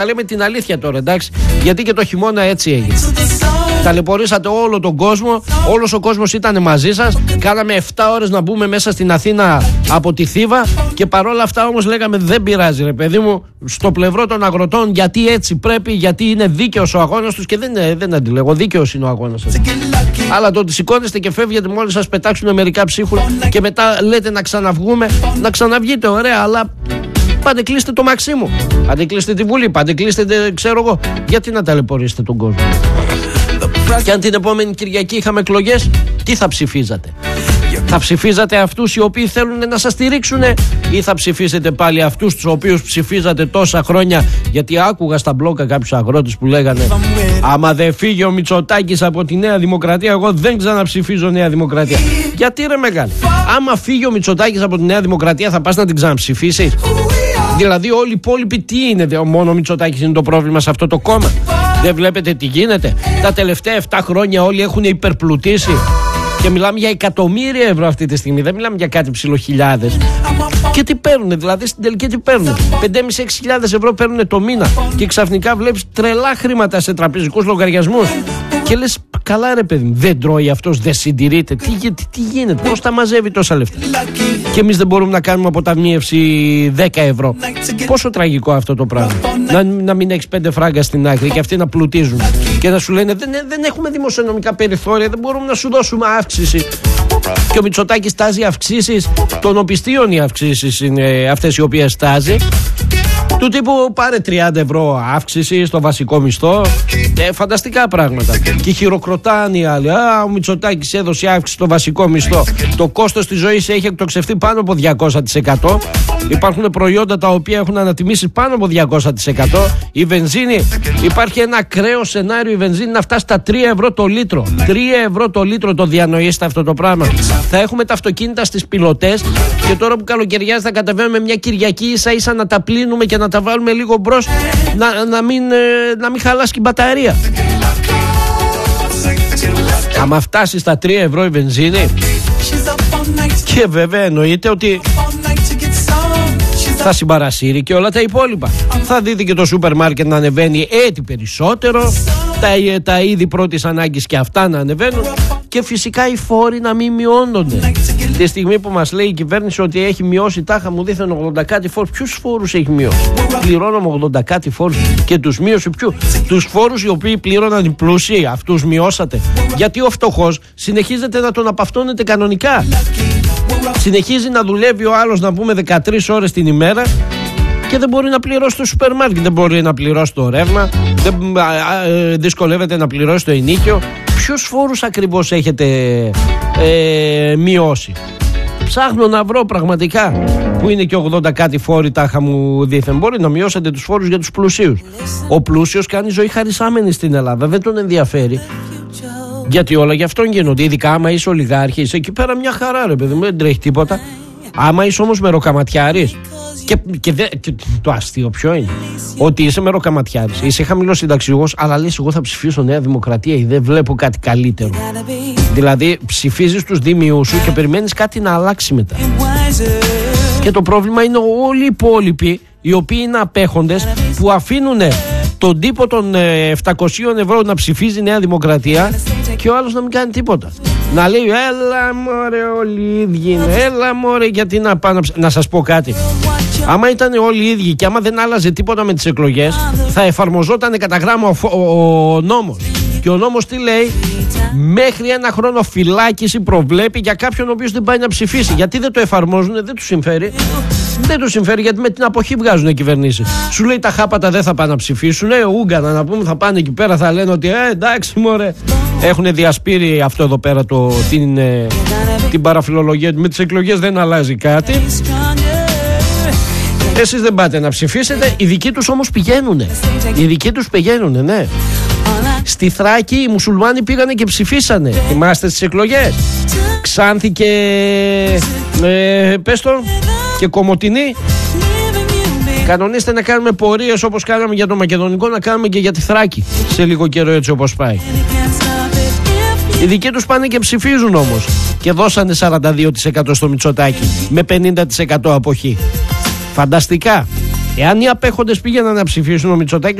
λέμε την αλήθεια τώρα, εντάξει. Γιατί και το χειμώνα έτσι έγινε. Ταλαιπωρήσατε όλο τον κόσμο. Όλος ο κόσμος ήταν μαζί σας. Κάναμε 7 ώρες να μπούμε μέσα στην Αθήνα από τη Θήβα. Και παρόλα αυτά όμως λέγαμε δεν πειράζει ρε παιδί μου. Στο πλευρό των αγροτών, γιατί έτσι πρέπει, γιατί είναι δίκαιος ο αγώνας τους. Και δεν αντιλέγω, δίκαιος είναι ο αγώνας σας. Αλλά το ότι σηκώνεστε και φεύγετε μόλις σας πετάξουν μερικά ψίχουλα και μετά λέτε να ξαναβγούμε, να ξαναβγείτε, ωραία, αλλά πάτε κλείστε το Μαξίμου, πάτε κλείστε τη Βουλή, πάτε κλείστε ξέρω εγώ. Γιατί να ταλαιπωρήσετε τον κόσμο? Και αν την επόμενη Κυριακή είχαμε εκλογές, τι θα ψηφίζατε? Θα ψηφίζατε αυτούς οι οποίοι θέλουν να σας στηρίξουν ή θα ψηφίσετε πάλι αυτούς τους οποίους ψηφίζατε τόσα χρόνια? Γιατί άκουγα στα μπλόκα κάποιους αγρότες που λέγανε άμα δεν φύγει ο Μητσοτάκης από τη Νέα Δημοκρατία, εγώ δεν ξαναψηφίζω Νέα Δημοκρατία. Γιατί ρε μεγάλε, άμα φύγει ο Μητσοτάκης από τη Νέα Δημοκρατία θα πας να την ξαναψηφίσεις? Δηλαδή όλοι οι υπόλοιποι τι είναι? Μόνο ο Μητσοτάκης είναι το πρόβλημα σε αυτό το κόμμα? Δεν βλέπετε τι γίνεται? Τα τελευταία 7 χρόνια όλοι έχουν υπερπλουτίσει. Και μιλάμε για εκατομμύρια ευρώ αυτή τη στιγμή. Δεν μιλάμε για κάτι ψιλοχιλιάδες. Και τι παίρνουνε, δηλαδή στην τελική τι παίρνουνε? 5.500-6.000 ευρώ παίρνουνε το μήνα. Και ξαφνικά βλέπεις τρελά χρήματα σε τραπεζικούς λογαριασμούς. Και λες, καλά ρε παιδί μου, δεν τρώει αυτός, δεν συντηρείται. Τι γίνεται, πώς τα μαζεύει τόσα λεφτά? Και εμείς δεν μπορούμε να κάνουμε αποταμίευση 10 ευρώ. Πόσο τραγικό αυτό το πράγμα. Να μην έχεις 5 φράγκα στην άκρη και αυτοί να πλουτίζουν. Και να σου λένε δεν έχουμε δημοσιονομικά περιθώρια, δεν μπορούμε να σου δώσουμε αύξηση. Και ο Μητσοτάκης τάζει αυξήσεις των οπισθίων, οι αυξήσεις είναι αυτές οι οποίες τάζει. Του τύπου πάρε 30 ευρώ αύξηση στο βασικό μισθό. Φανταστικά πράγματα. Και χειροκροτάνε οι άλλοι. Ο Μητσοτάκης έδωσε αύξηση στο βασικό μισθό. Το κόστος της ζωής έχει εκτοξευτεί πάνω από 200%. Υπάρχουν προϊόντα τα οποία έχουν ανατιμήσει πάνω από 200%. Η βενζίνη, υπάρχει ένα ακραίο σενάριο η βενζίνη να φτάσει στα 3 ευρώ το λίτρο. 3 ευρώ το λίτρο, το διανοείστε αυτό το πράγμα? Θα έχουμε τα αυτοκίνητα στις πιλωτές και τώρα που καλοκαιριάζει θα κατεβαίνουμε μια Κυριακή ίσα ίσα να τα πλύνουμε και να τα βάλουμε λίγο μπρος να μην χαλάσει και η μπαταρία. Άμα φτάσει στα 3 ευρώ η βενζίνη, και βέβαια εννοείται ότι θα συμπαρασύρει και όλα τα υπόλοιπα. Θα δείτε και το σούπερ μάρκετ να ανεβαίνει έτσι περισσότερο, τα είδη πρώτης ανάγκης και αυτά να ανεβαίνουν και φυσικά οι φόροι να μην μειώνονται. Τη στιγμή που μας λέει η κυβέρνηση ότι έχει μειώσει τάχα μου δήθεν 80 κάτι φόρους, ποιους φόρους έχει μειώσει? Πληρώνουμε 80 κάτι φόρους και τους μείωσε ποιου? Τους φόρους οι οποίοι πλήρωναν οι πλούσιοι, αυτούς μειώσατε? Γιατί ο φτωχός συνεχίζετε να τον απαυτώνετε κανονικά. Συνεχίζει να δουλεύει ο άλλος να πούμε 13 ώρες την ημέρα και δεν μπορεί να πληρώσει το σούπερ μάρκετ, δεν μπορεί να πληρώσει το ρεύμα, δυσκολεύεται να πληρώσει το ενοίκιο. Ποιους φόρους ακριβώς έχετε μειώσει? Ψάχνω να βρω πραγματικά που είναι και 80 κάτι φόροι τάχα μου δήθεν. Μπορεί να μειώσετε τους φόρους για τους πλουσίους. Ο πλούσιος κάνει ζωή χαρισάμενη στην Ελλάδα, δεν τον ενδιαφέρει. Γιατί όλα γι' αυτόν γίνονται. Ειδικά άμα είσαι ολιγάρχης, εκεί πέρα μια χαρά ρε παιδί μου, δεν τρέχει τίποτα. Άμα είσαι όμως μεροκαματιάρης, και το αστείο ποιο είναι? Ότι είσαι μεροκαματιάρης, είσαι χαμηλοσυνταξιούχος, αλλά λες εγώ θα ψηφίσω Νέα Δημοκρατία ή δεν βλέπω κάτι καλύτερο. Δηλαδή ψηφίζεις τους δήμιους σου και περιμένεις κάτι να αλλάξει μετά. Και το πρόβλημα είναι όλοι οι υπόλοιποι, οι οποίοι είναι απέχοντες, που αφήνουν τον τύπο των 700 ευρώ να ψηφίζει Νέα Δημοκρατία και ο άλλος να μην κάνει τίποτα. Να λέει έλα μωρέ όλοι οι ίδιοι είναι, έλα μωρέ γιατί να πάω να σας πω κάτι. Άμα ήταν όλοι οι ίδιοι και άμα δεν άλλαζε τίποτα με τις εκλογές, θα εφαρμοζόταν κατά γράμμα ο νόμος. Και ο νόμος τι λέει? Μέχρι 1 χρόνο φυλάκιση προβλέπει για κάποιον ο οποίος δεν πάει να ψηφίσει. Γιατί δεν το εφαρμόζουν? Δεν τους συμφέρει. Δεν τους συμφέρει, γιατί με την αποχή βγάζουν οι κυβερνήσεις. Σου λέει τα χάπατα δεν θα πάνε να ψηφίσουν. Ούγκανα να πούμε, θα πάνε εκεί πέρα, θα λένε ότι εντάξει μωρέ. Έχουν διασπείρει αυτό εδώ πέρα την παραφιλολογία. Με τις εκλογές δεν αλλάζει κάτι. Εσείς δεν πάτε να ψηφίσετε. Οι δικοί τους όμως πηγαίνουνε. Οι δικοί τους πηγαίνουνε, ναι. Στη Θράκη οι μουσουλμάνοι πήγανε και ψηφίσανε. Θυμάστε στις εκλογές? Ξάνθη και πες το, και Κομοτηνή. Κανονίστε να κάνουμε πορείες όπως κάναμε για το Μακεδονικό, να κάνουμε και για τη Θράκη σε λίγο καιρό, έτσι όπως πάει. Οι δικοί τους πάνε και ψηφίζουν όμως και δώσανε 42% στο Μητσοτάκη με 50% αποχή. Φανταστικά. Εάν οι απέχοντες πήγαιναν να ψηφίσουν, ο Μητσοτάκης